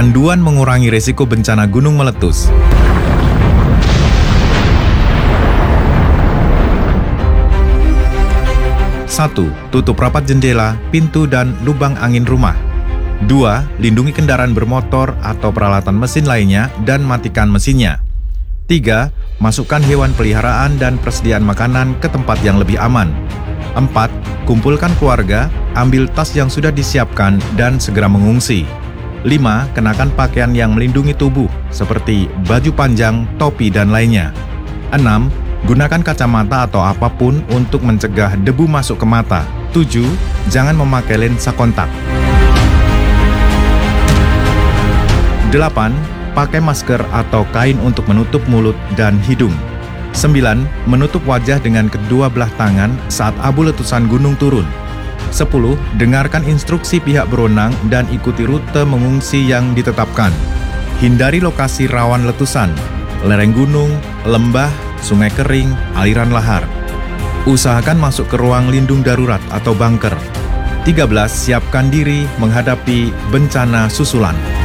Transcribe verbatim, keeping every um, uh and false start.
Panduan mengurangi risiko bencana gunung meletus. satu. Tutup rapat jendela, pintu, dan lubang angin rumah. dua. Lindungi kendaraan bermotor atau peralatan mesin lainnya dan matikan mesinnya. tiga. Masukkan hewan peliharaan dan persediaan makanan ke tempat yang lebih aman. empat. Kumpulkan keluarga, ambil tas yang sudah disiapkan, dan segera mengungsi. lima. Kenakan pakaian yang melindungi tubuh, seperti baju panjang, topi, dan lainnya. enam. Gunakan kacamata atau apapun untuk mencegah debu masuk ke mata. tujuh. Jangan memakai lensa kontak. delapan. Pakai masker atau kain untuk menutup mulut dan hidung. sembilan. Menutup wajah dengan kedua belah tangan saat abu letusan gunung turun. sepuluh. Dengarkan instruksi pihak berwenang dan ikuti rute mengungsi yang ditetapkan. Hindari lokasi rawan letusan, lereng gunung, lembah, sungai kering, aliran lahar. Usahakan masuk ke ruang lindung darurat atau bunker. tiga belas. Siapkan diri menghadapi bencana susulan.